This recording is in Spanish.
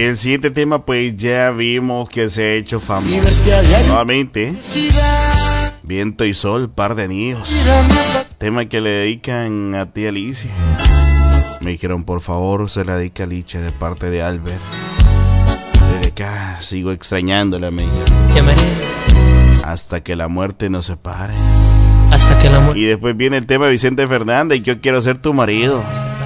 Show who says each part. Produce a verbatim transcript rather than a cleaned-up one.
Speaker 1: el siguiente tema, pues ya vimos que se ha hecho famoso nuevamente. Viento y Sol, Par de Anillos. Tema que le dedican a ti, Alicia. Me dijeron, por favor, se la dedica a Alicia de parte de Albert. Desde acá sigo extrañándola, me
Speaker 2: llamaré
Speaker 1: hasta que la muerte nos separe.
Speaker 2: Hasta que la muerte.
Speaker 1: Y después viene el tema de Vicente Fernández, y yo quiero ser tu marido.